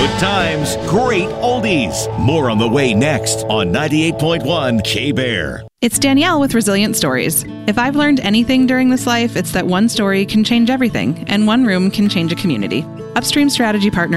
Good times, great oldies. More on the way next on 98.1 K-Bear. It's Danielle with Resilient Stories. If I've learned anything during this life, it's that one story can change everything, and one room can change a community. Upstream Strategy Partners